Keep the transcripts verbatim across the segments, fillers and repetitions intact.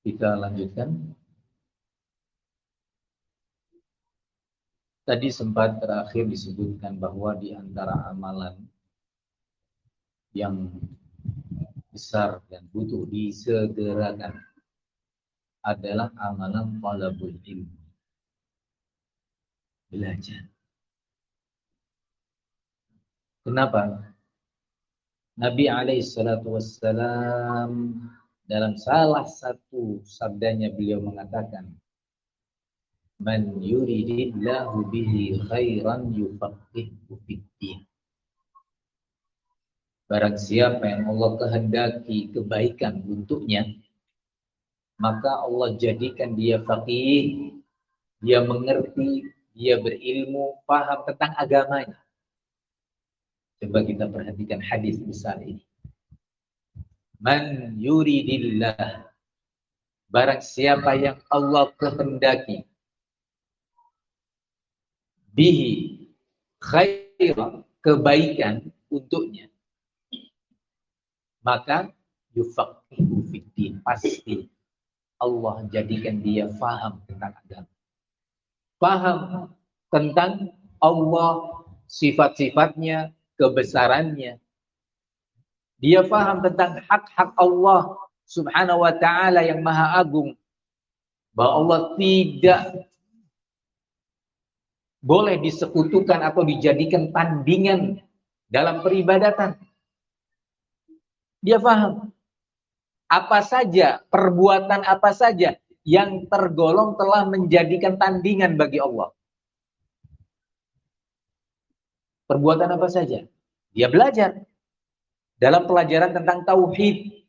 Kita lanjutkan. Tadi sempat terakhir disebutkan bahwa di antara amalan yang besar dan butuh disegerakan adalah amalan talabul ilmu. Belajar. Kenapa? Nabi alaihi salatu wassalam dalam salah satu sabdanya beliau mengatakan, "Man yuridillahu bihi khairan yufaqihuhu fid-din." Barang siapa yang Allah kehendaki kebaikan untuknya, maka Allah jadikan dia faqih, dia mengerti, dia berilmu, paham tentang agamanya. Coba kita perhatikan hadis besar ini. Man yuridillah, barang siapa yang Allah kehendaki bihi khairan, kebaikan untuknya, maka yufaqihu fiddin, pasti Allah jadikan dia faham tentang agama, faham tentang Allah, sifat-sifatnya, kebesarannya. Dia faham tentang hak-hak Allah subhanahu wa ta'ala yang maha agung, bahwa Allah tidak boleh disekutukan atau dijadikan tandingan dalam peribadatan. Dia faham apa saja, perbuatan apa saja yang tergolong telah menjadikan tandingan bagi Allah. Perbuatan apa saja? Dia belajar dalam pelajaran tentang tauhid.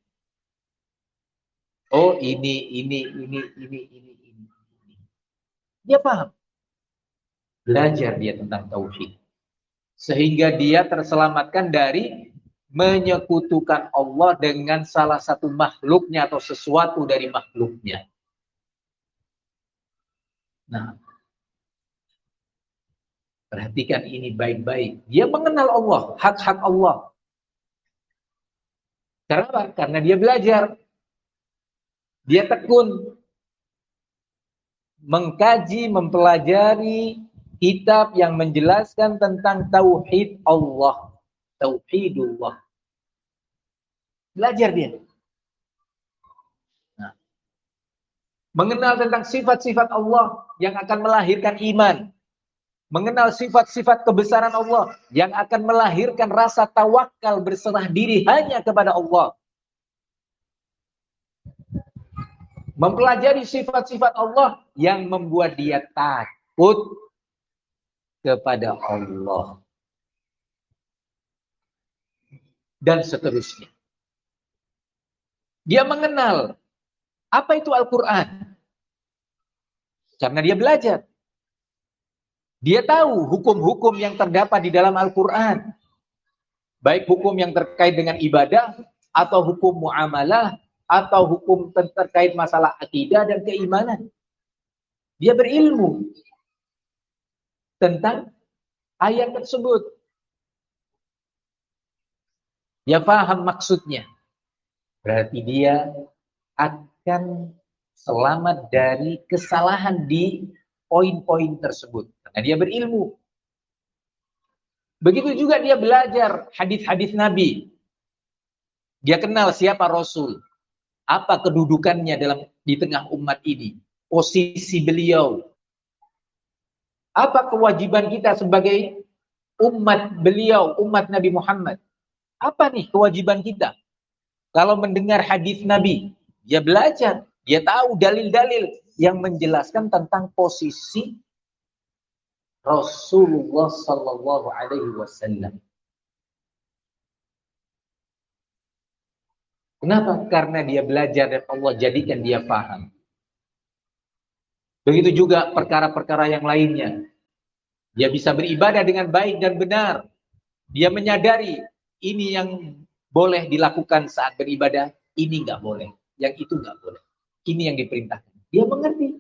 Oh, ini, ini, ini, ini, ini, ini. Dia paham. Belajar dia tentang tauhid. Sehingga dia terselamatkan dari menyekutukan Allah dengan salah satu makhluknya atau sesuatu dari makhluknya. Nah, perhatikan ini baik-baik. Dia mengenal Allah, hak-hak Allah. Kenapa? Karena dia belajar. Dia tekun mengkaji, mempelajari kitab yang menjelaskan tentang tauhid Allah, tauhidullah. Belajar dia. Nah, mengenal tentang sifat-sifat Allah yang akan melahirkan iman. Mengenal sifat-sifat kebesaran Allah yang akan melahirkan rasa tawakal, berserah diri hanya kepada Allah. Mempelajari sifat-sifat Allah yang membuat dia takut kepada Allah. Dan seterusnya. Dia mengenal apa itu Al-Quran. Karena dia belajar. Dia tahu hukum-hukum yang terdapat di dalam Al-Quran. Baik hukum yang terkait dengan ibadah, atau hukum muamalah, atau hukum terkait masalah akidah dan keimanan. Dia berilmu tentang ayat tersebut. Dia paham maksudnya. Berarti dia akan selamat dari kesalahan di poin-poin tersebut. Karena dia berilmu. Begitu juga dia belajar hadis-hadis Nabi. Dia kenal siapa Rasul. Apa kedudukannya dalam di tengah umat ini. Posisi beliau. Apa kewajiban kita sebagai umat beliau, umat Nabi Muhammad. Apa nih kewajiban kita? Kalau mendengar hadis Nabi, dia belajar. Dia tahu dalil-dalil yang menjelaskan tentang posisi Rasulullah sallallahu alaihi wasallam. Kenapa? Karena dia belajar dan Allah jadikan dia paham. Begitu juga perkara-perkara yang lainnya. Dia bisa beribadah dengan baik dan benar. Dia menyadari ini yang boleh dilakukan saat beribadah, ini nggak boleh. Yang itu nggak boleh. Ini yang diperintahkan. Dia mengerti.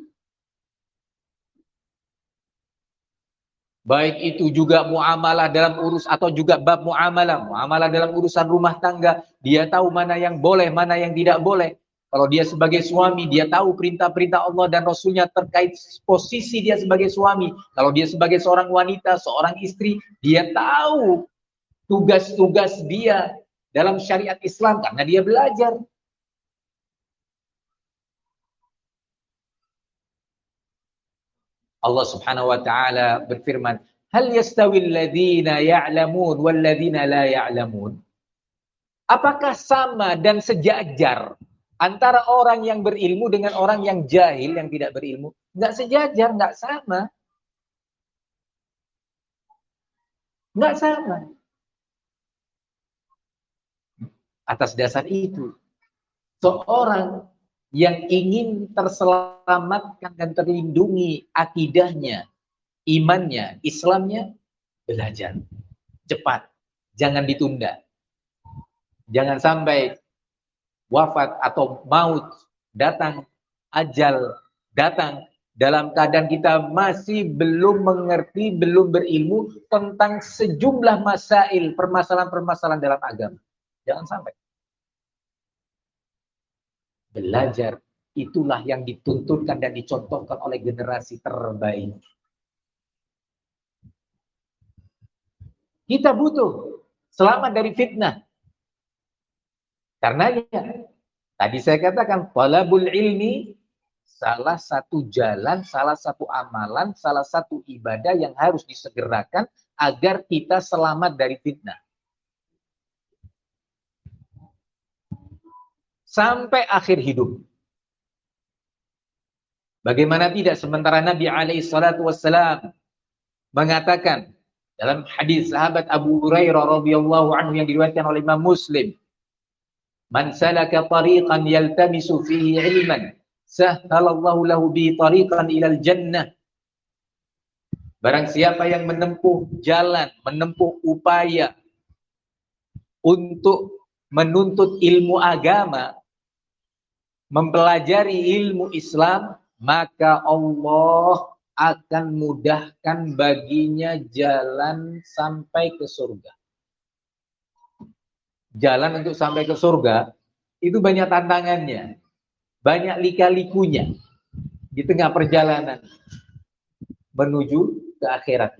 Baik itu juga muamalah dalam urus atau juga bab muamalah. Muamalah dalam urusan rumah tangga. Dia tahu mana yang boleh, mana yang tidak boleh. Kalau dia sebagai suami, dia tahu perintah-perintah Allah dan Rasulnya terkait posisi dia sebagai suami. Kalau dia sebagai seorang wanita, seorang istri, dia tahu tugas-tugas dia dalam syariat Islam karena dia belajar. Allah Subhanahu wa taala berfirman, "Hal yastawil ladzina ya'lamun wal ladzina la ya'lamun?" Apakah sama dan sejajar antara orang yang berilmu dengan orang yang jahil yang tidak berilmu? Enggak sejajar, enggak sama. Enggak sama. Atas dasar itu, seorang yang ingin terselamatkan dan terlindungi akidahnya, imannya, Islamnya, belajar. Cepat. Jangan ditunda. Jangan sampai wafat atau maut datang, ajal datang dalam keadaan kita masih belum mengerti, belum berilmu tentang sejumlah masail, permasalahan-permasalahan dalam agama. Jangan sampai. Belajar, itulah yang dituntutkan dan dicontohkan oleh generasi terbaik. Kita butuh selamat dari fitnah. Karenanya, tadi saya katakan, talabul ilmi, salah satu jalan, salah satu amalan, salah satu ibadah yang harus disegerakan agar kita selamat dari fitnah. Sampai akhir hidup. Bagaimana tidak, sementara Nabi alaihi salatu wassalam mengatakan dalam hadis sahabat Abu Hurairah radhiyallahu anhu yang diriwayatkan oleh Imam Muslim, "Man salaka tariqan yaltamisu fihi ilman, sahhalallahu lahu bi tariqan ilal jannah." Barang siapa yang menempuh jalan, menempuh upaya untuk menuntut ilmu agama, mempelajari ilmu Islam, maka Allah akan mudahkan baginya jalan sampai ke surga. Jalan untuk sampai ke surga itu banyak tantangannya, banyak lika-likunya di tengah perjalanan menuju ke akhirat.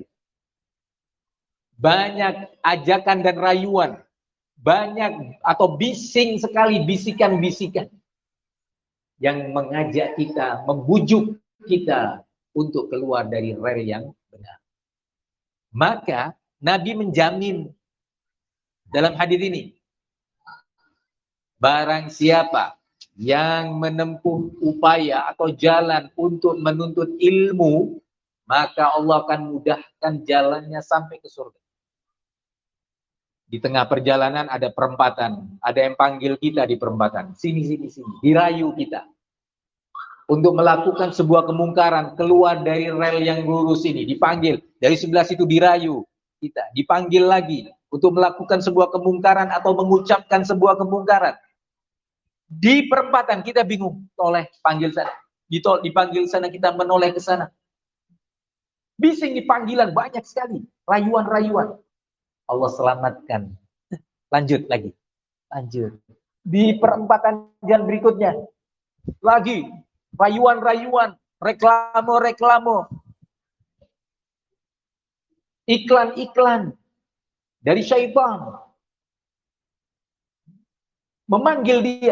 Banyak ajakan dan rayuan, banyak atau bising sekali bisikan-bisikan yang mengajak kita, membujuk kita untuk keluar dari rel yang benar. Maka Nabi menjamin dalam hadis ini, barang siapa yang menempuh upaya atau jalan untuk menuntut ilmu, maka Allah akan mudahkan jalannya sampai ke surga. Di tengah perjalanan ada perempatan, ada yang panggil kita di perempatan, sini, sini, sini, dirayu kita untuk melakukan sebuah kemungkaran, keluar dari rel yang lurus ini, dipanggil, dari sebelah situ dirayu kita, dipanggil lagi untuk melakukan sebuah kemungkaran atau mengucapkan sebuah kemungkaran. Di perempatan kita bingung, oleh panggil sana, dipanggil sana, kita menoleh ke sana. Bising di panggilan banyak sekali, rayuan-rayuan. Allah selamatkan. Lanjut lagi. Lanjut. Di perempatan jalan berikutnya. Lagi. Rayuan-rayuan. Reklamo-reklamo. Iklan-iklan. Dari syaitan. Memanggil dia.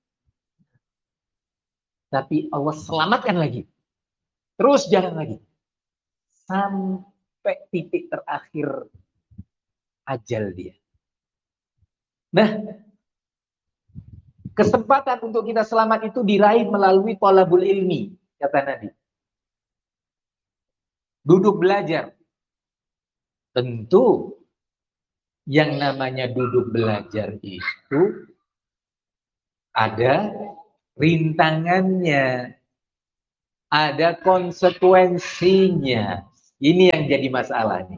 Tapi Allah selamatkan lagi. Terus jalan lagi. Sampai titik terakhir ajal dia. Nah, kesempatan untuk kita selamat itu diraih melalui talabul ilmi, kata Nabi. Duduk belajar. Tentu yang namanya duduk belajar itu ada rintangannya, ada konsekuensinya. Ini yang jadi masalahnya.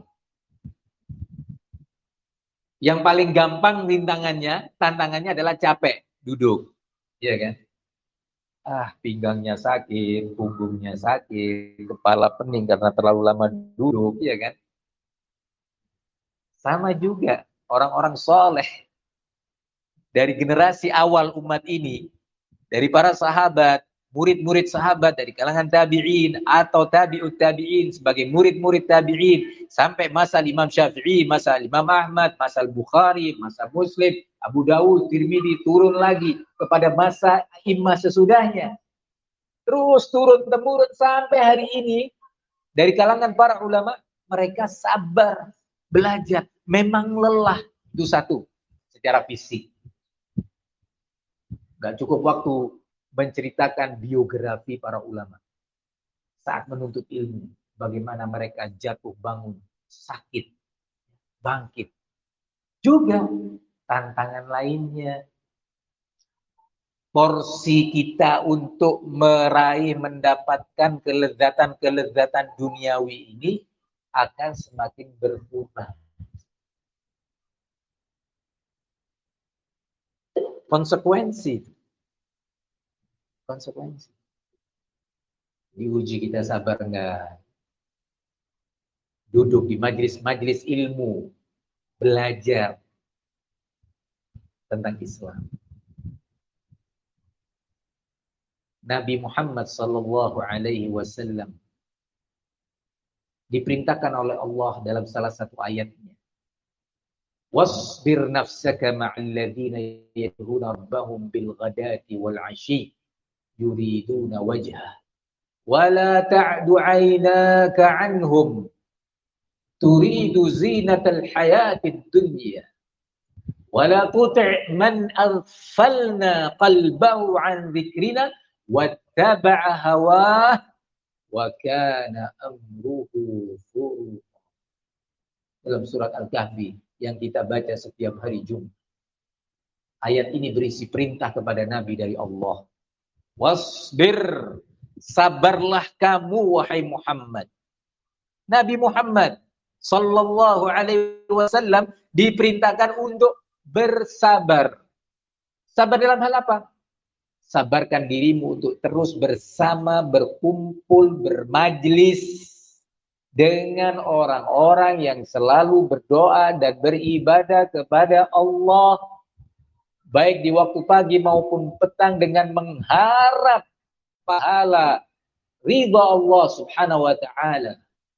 Yang paling gampang rintangannya, tantangannya adalah capek, duduk. Iya kan? Ah, pinggangnya sakit, punggungnya sakit, kepala pening karena terlalu lama duduk, iya kan? Sama juga orang-orang soleh dari generasi awal umat ini, dari para sahabat, murid-murid sahabat dari kalangan tabi'in atau tabi'ut tabi'in sebagai murid-murid tabi'in sampai masa Imam Syafi'i, masa Imam Ahmad, masa Bukhari, masa Muslim, Abu Dawud, Tirmidzi, turun lagi kepada masa imam sesudahnya. Terus turun temurun sampai hari ini dari kalangan para ulama, mereka sabar belajar, memang lelah itu satu secara fisik. Gak cukup waktu menceritakan biografi para ulama saat menuntut ilmu, bagaimana mereka jatuh bangun, sakit, bangkit. Juga tantangan lainnya, porsi kita untuk meraih mendapatkan kelezatan-kelezatan duniawi ini akan semakin berkurang. Konsekuensi. Konsekuensi. Diuji kita sabar enggak? Duduk di majelis-majelis ilmu, belajar tentang Islam. Nabi Muhammad sallallahu alaihi wasallam diperintahkan oleh Allah dalam salah satu ayatnya, wasbir nafsaka ma'al ladzina yad'una rabbahum bil ghadati wal 'ashyi yuriduna wajha wa la ta'du 'aynaka 'anhum turidu zinatal hayatid dunya wa la tuti' man aghfalna qalbahu 'an dzikrina wattaba'a hawah wa kana amruhu furuta. Dalam surat Al-Kahfi yang kita baca setiap hari Jumat. Ayat ini berisi perintah kepada Nabi dari Allah. Wasbir, sabarlah kamu wahai Muhammad. Nabi Muhammad sallallahu alaihi wasallam diperintahkan untuk bersabar. Sabar dalam hal apa? Sabarkan dirimu untuk terus bersama, berkumpul, bermajlis dengan orang-orang yang selalu berdoa dan beribadah kepada Allah, baik di waktu pagi maupun petang, dengan mengharap pahala ridha Allah subhanahu wa ta'ala.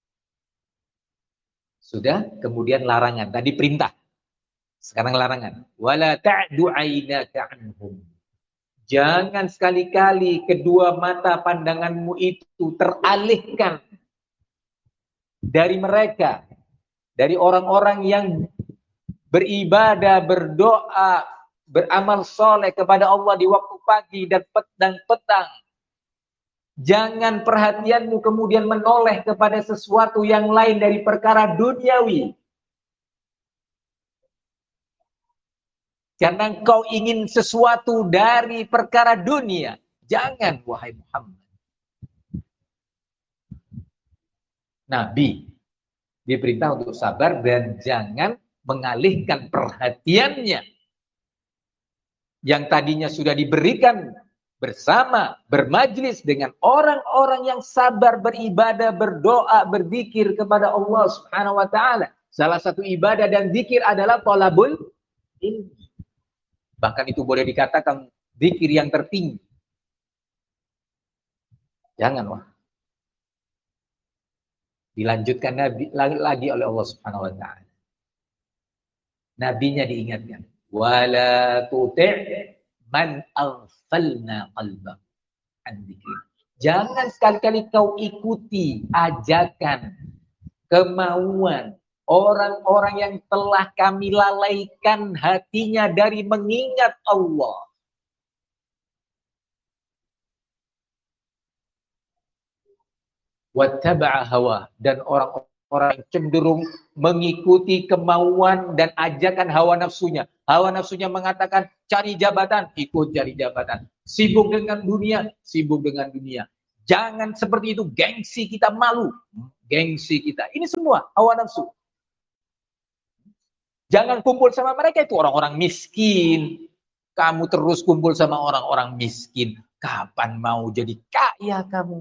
Sudah, kemudian larangan. Tadi perintah, sekarang larangan. Wala ta'du 'ainaka 'anhum. Jangan sekali-kali kedua mata pandanganmu itu teralihkan dari mereka, dari orang-orang yang beribadah, berdoa, beramal soleh kepada Allah di waktu pagi dan petang. Jangan perhatianmu kemudian menoleh kepada sesuatu yang lain dari perkara duniawi. Karena engkau ingin sesuatu dari perkara dunia. Jangan, wahai Muhammad. Nabi diperintah untuk sabar dan jangan mengalihkan perhatiannya yang tadinya sudah diberikan bersama, bermajlis dengan orang-orang yang sabar, beribadah, berdoa, berzikir kepada Allah subhanahu wa ta'ala. Salah satu ibadah dan zikir adalah thalabul ilmi. Bahkan itu boleh dikatakan zikir yang tertinggi. Jangan, wah. Dilanjutkan Nabi lagi oleh Allah Subhanahu wa taala. Nabinya diingatkan, wala tuti' man aghfalna qalbah an dzikri. Jangan sekali-kali kau ikuti ajakan, kemauan orang-orang yang telah kami lalaikan hatinya dari mengingat Allah. Wattaba'a hawa, dan orang-orang yang cenderung mengikuti kemauan dan ajakan hawa nafsunya. Hawa nafsunya mengatakan cari jabatan, ikut cari jabatan. Sibuk dengan dunia, sibuk dengan dunia. Jangan seperti itu, gengsi kita malu. Gengsi kita, ini semua hawa nafsu. Jangan kumpul sama mereka, itu orang-orang miskin. Kamu terus kumpul sama orang-orang miskin. Kapan mau jadi kaya kamu?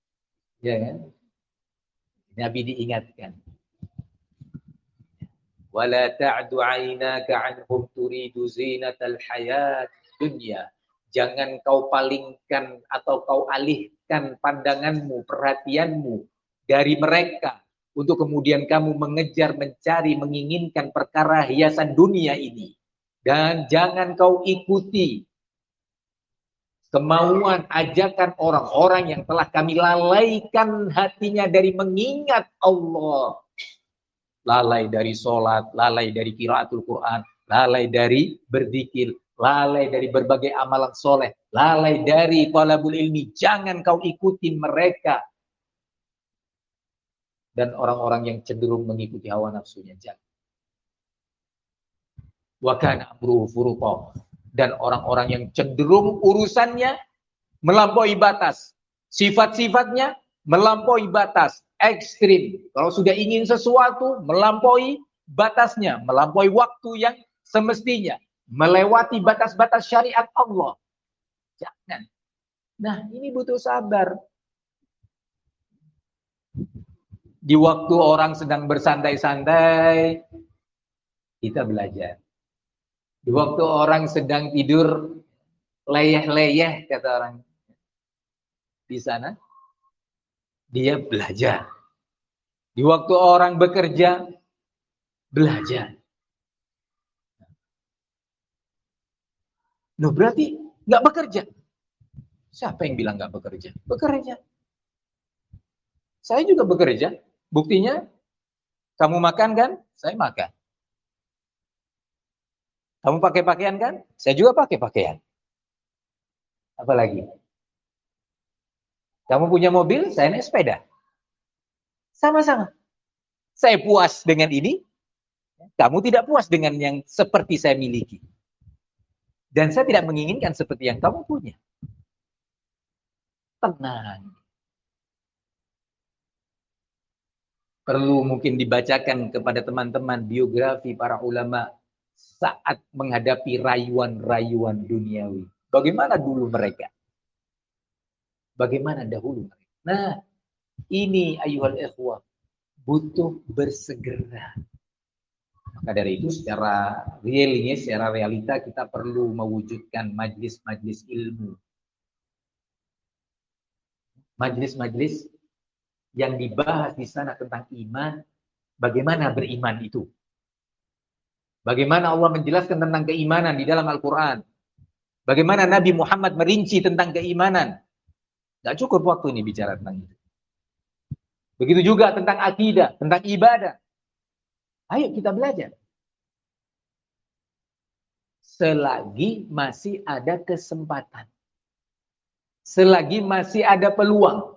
Ya kan? Nabi diingatkan. wala ta'du 'ainaka 'anhum turidu zinatal hayat dunya. Jangan kau palingkan atau kau alihkan pandanganmu, perhatianmu dari mereka untuk kemudian kamu mengejar, mencari, menginginkan perkara hiasan dunia ini. Dan jangan kau ikuti kemauan, ajakan orang-orang yang telah kami lalaikan hatinya dari mengingat Allah. Lalai dari sholat, lalai dari qiraatul Quran, lalai dari berzikir, lalai dari berbagai amalan soleh, lalai dari talabul ilmi. Jangan kau ikuti mereka. Dan orang-orang yang cenderung mengikuti hawa nafsunya. Jangan. Wa kana amruhu furuta. Dan orang-orang yang cenderung urusannya melampaui batas. Sifat-sifatnya melampaui batas. Ekstrim. Kalau sudah ingin sesuatu, melampaui batasnya. Melampaui waktu yang semestinya. Melewati batas-batas syariat Allah. Jangan. Nah, ini butuh sabar. Di waktu orang sedang bersantai-santai, kita belajar. Di waktu orang sedang tidur, leyeh-leyeh, kata orang di sana, dia belajar. Di waktu orang bekerja, belajar. Loh, berarti nggak bekerja? Siapa yang bilang nggak bekerja? Bekerja. Saya juga bekerja. Buktinya, kamu makan kan? Saya makan. Kamu pakai pakaian kan? Saya juga pakai pakaian. Apalagi? Kamu punya mobil, saya naik sepeda. Sama-sama. Saya puas dengan ini, kamu tidak puas dengan yang seperti saya miliki. Dan saya tidak menginginkan seperti yang kamu punya. Tenang. Perlu mungkin dibacakan kepada teman-teman biografi para ulama saat menghadapi rayuan-rayuan duniawi. Bagaimana dulu mereka? Bagaimana dahulu mereka? Nah, ini ayuhal ikhwah, butuh bersegera. Maka dari itu secara realnya, secara realita kita perlu mewujudkan majlis-majlis ilmu. Majlis-majlis yang dibahas di sana tentang iman, bagaimana beriman itu. Bagaimana Allah menjelaskan tentang keimanan di dalam Al-Quran. Bagaimana Nabi Muhammad merinci tentang keimanan. Gak cukup waktu ini bicara tentang itu. Begitu juga tentang akidah, tentang ibadah. Ayo kita belajar. Selagi masih ada kesempatan. Selagi masih ada peluang.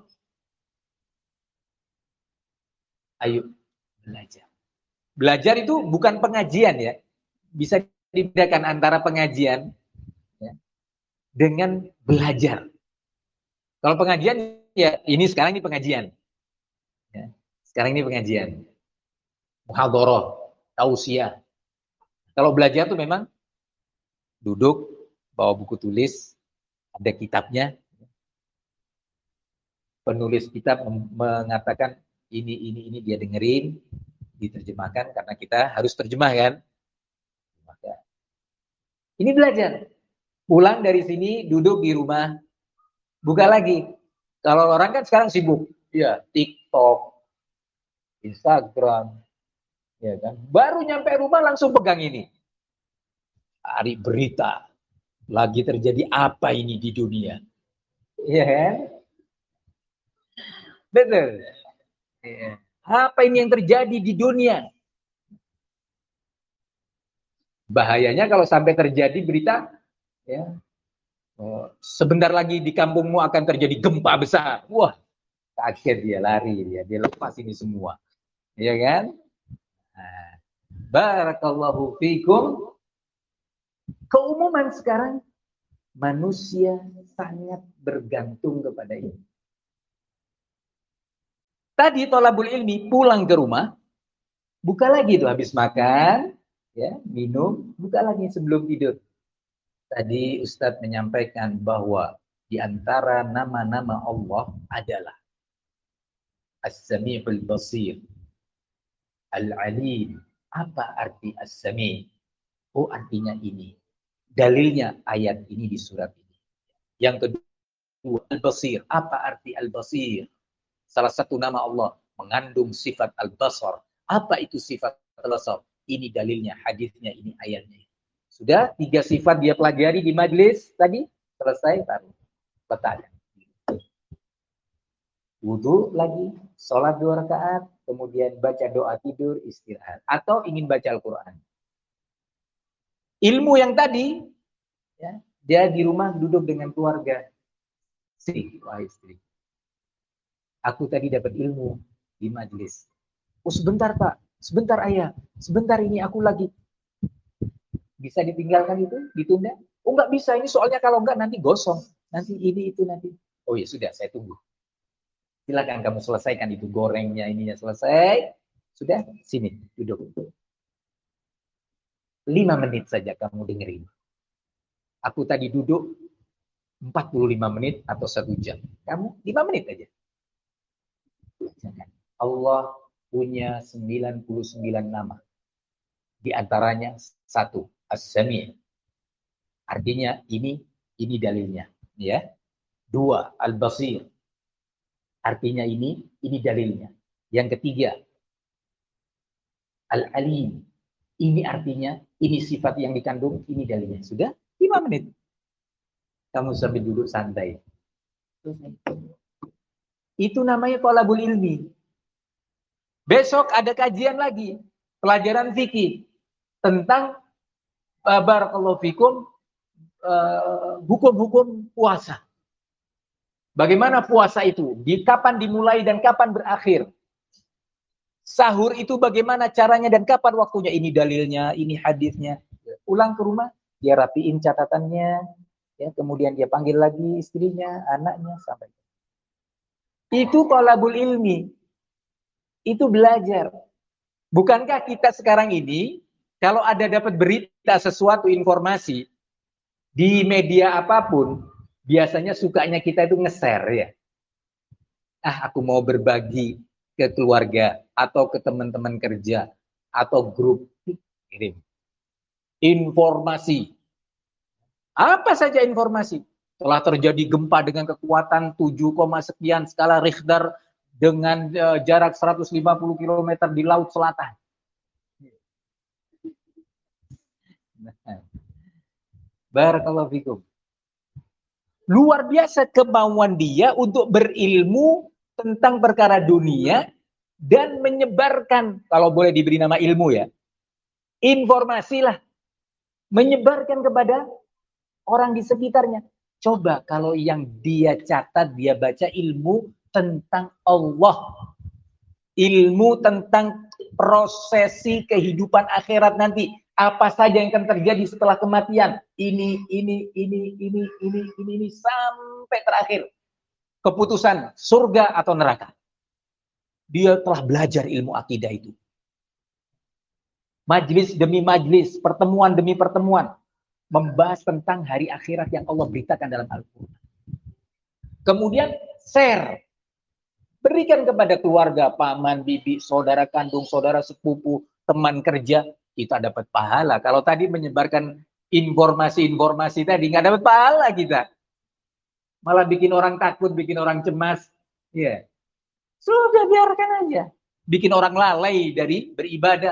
Ayo belajar. Belajar itu bukan pengajian ya. Bisa dibedakan antara pengajian ya, dengan belajar. Kalau pengajian ya ini sekarang ini pengajian. Ya, sekarang ini pengajian. Muhadharah, tausiah. Kalau belajar tuh memang duduk, bawa buku tulis, ada kitabnya. Penulis kitab mengatakan ini ini ini dia dengerin, diterjemahkan karena kita harus terjemah kan. Ini belajar. Pulang dari sini, duduk di rumah, buka lagi. Kalau orang kan sekarang sibuk, ya TikTok, Instagram, ya kan. Baru nyampe rumah langsung pegang ini. Hari berita, lagi terjadi apa ini di dunia? Iya kan? Betul. Ya. Apa ini yang terjadi di dunia? Bahayanya kalau sampai terjadi berita, ya, oh, sebentar lagi di kampungmu akan terjadi gempa besar. Wah, kaget dia, lari dia, dia lepas ini semua, ya kan? Nah, barakallahu fikum. Keumuman sekarang manusia sangat bergantung kepada ini. Tadi tolabul ilmi pulang ke rumah, buka lagi tuh habis makan, ya, minum, buka lagi sebelum tidur. Tadi Ustadz menyampaikan bahwa di antara nama-nama Allah adalah As-Sami'ul Basir, Al-Alim, Apa arti as-sami? Oh, artinya ini. Dalilnya ayat ini di surat ini. Yang kedua, al-basir. Apa arti al-basir? Salah satu nama Allah mengandung sifat al-basar. Apa itu sifat al-basar? Ini dalilnya, hadisnya, ini ayatnya. Sudah tiga sifat dia pelajari di majlis tadi, selesai baru bertanya. Wudu lagi, sholat dua rakaat, kemudian baca doa tidur, istirahat. Atau ingin baca Al-Quran. Ilmu yang tadi, ya, dia di rumah duduk dengan keluarga. Istri, wah istri. Aku tadi dapat ilmu di majlis. Oh sebentar Pak, sebentar Ayah, sebentar ini aku lagi. Bisa ditinggalkan itu, ditunda? Oh nggak bisa, ini soalnya kalau nggak nanti gosong. Nanti ini, itu, nanti. Oh ya sudah, saya tunggu. Silakan kamu selesaikan itu gorengnya, ininya selesai. Sudah, sini, duduk. Lima menit saja kamu dengerin. Aku tadi duduk empat puluh lima menit atau satu jam. Kamu lima menit aja. Allah punya sembilan puluh sembilan nama. Di antaranya satu, As-Sami'. Artinya ini, ini dalilnya. Ya. Dua, Al-Basir. Artinya ini, ini dalilnya. Yang ketiga, Al-Alim. Ini artinya, ini sifat yang dikandung, ini dalilnya. Sudah lima menit. Kamu sambil duduk santai. Itu namanya thalabul ilmi. Besok ada kajian lagi. Pelajaran fikih. Tentang, uh, barakallahu fikum, uh, hukum-hukum puasa. Bagaimana puasa itu? Di kapan dimulai dan kapan berakhir? Sahur itu bagaimana caranya dan kapan waktunya? Ini dalilnya, ini hadisnya. Pulang ke rumah, dia rapiin catatannya, ya, kemudian dia panggil lagi istrinya, anaknya, sampai. Itu thalabul ilmi. Itu belajar. Bukankah kita sekarang ini, kalau ada dapat berita sesuatu informasi di media apapun, biasanya sukanya kita itu nge-share ya. Ah, aku mau berbagi ke keluarga atau ke teman-teman kerja atau grup, kirim informasi. Apa saja informasi? Telah terjadi gempa dengan kekuatan tujuh, sekian skala Richter dengan uh, jarak seratus lima puluh kilometer di Laut Selatan. Barakallahu fikum. Luar biasa kemauan dia untuk berilmu tentang perkara dunia dan menyebarkan, kalau boleh diberi nama ilmu ya, informasi lah, menyebarkan kepada orang di sekitarnya. Coba kalau yang dia catat, dia baca ilmu tentang Allah, ilmu tentang prosesi kehidupan akhirat nanti, apa saja yang akan terjadi setelah kematian, ini, ini, ini, ini, ini, ini, ini, sampai terakhir keputusan surga atau neraka. Dia telah belajar ilmu akidah itu. Majlis demi majlis, pertemuan demi pertemuan, membahas tentang hari akhirat yang Allah beritakan dalam Al-Quran. Kemudian share, berikan kepada keluarga, paman, bibi, saudara kandung, saudara sepupu, teman kerja, kita dapat pahala. Kalau tadi menyebarkan informasi-informasi tadi, nggak dapat pahala kita. Malah bikin orang takut, bikin orang cemas. Ya, yeah. Sudah biarkan aja. Bikin orang lalai dari beribadah.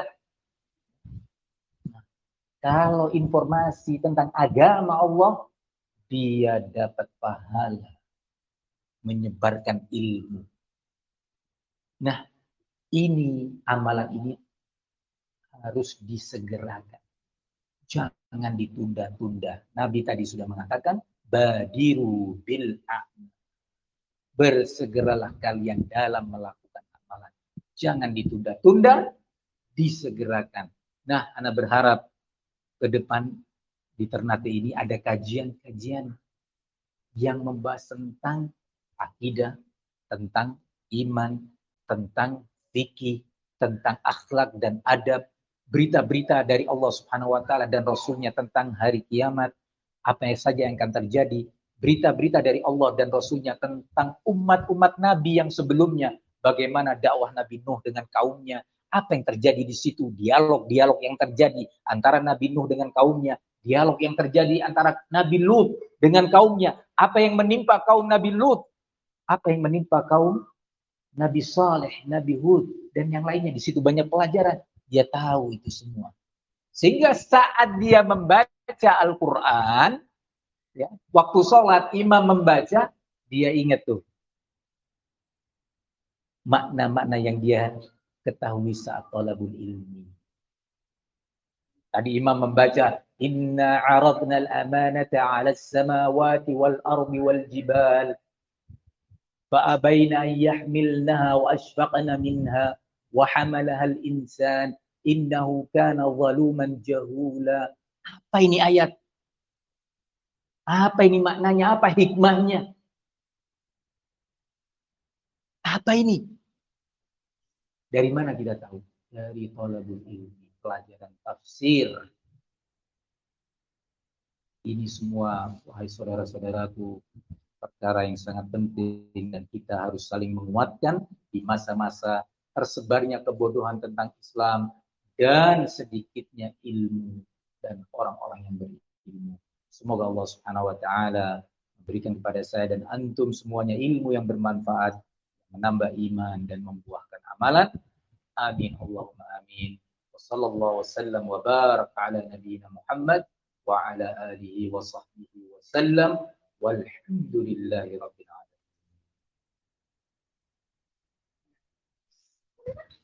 Kalau informasi tentang agama Allah, dia dapat pahala menyebarkan ilmu. Nah, ini amalan ini harus disegerakan. Jangan ditunda-tunda. Nabi tadi sudah mengatakan, badiru bil a'mal. Bersegeralah kalian dalam melakukan amalan. Jangan ditunda-tunda, disegerakan. Nah, Ana berharap ke depan di Ternate ini ada kajian-kajian yang membahas tentang akidah, tentang iman, tentang fikih, tentang akhlak dan adab, berita-berita dari Allah Subhanahu wa taala dan Rasulnya tentang hari kiamat, apa yang saja yang akan terjadi, berita-berita dari Allah dan Rasulnya tentang umat-umat Nabi yang sebelumnya, bagaimana dakwah Nabi Nuh dengan kaumnya, Apa yang terjadi di situ? Dialog-dialog yang terjadi antara Nabi Nuh dengan kaumnya, dialog yang terjadi antara Nabi Lut dengan kaumnya, apa yang menimpa kaum Nabi Lut, apa yang menimpa kaum Nabi Saleh, Nabi Hud, dan yang lainnya. Di situ banyak pelajaran. Dia tahu itu semua. Sehingga saat dia membaca Al-Quran, ya, waktu sholat imam membaca, dia ingat tuh makna-makna yang dia ketahui saat thalabul ilmi. Tadi imam membaca, Inna aradna al-amanata ala as-samawati wal-ardi wal-jibal fa'abayna an yahmilnaha wa ashfaqna minha wa hamalaha al-insan innahu kana zaluman jahula. Apa ini ayat? Apa ini maknanya? Apa hikmahnya? Apa ini? Dari mana kita tahu? Dari thalabul ilmi, pelajaran tafsir. Ini semua, wahai saudara-saudaraku, perkara yang sangat penting dan kita harus saling menguatkan di masa-masa tersebarnya kebodohan tentang Islam dan sedikitnya ilmu dan orang-orang yang berilmu. Semoga Allah Subhanahu wa taala memberikan kepada saya dan antum semuanya ilmu yang bermanfaat, menambah iman dan membuahkan amalan. Amin Allahumma amin. Wassallallahu wasallam wa barak ala nabiyyina Muhammad wa ala alihi wa sahbihi wasallam. Walhamdulillahi rabbil alamin.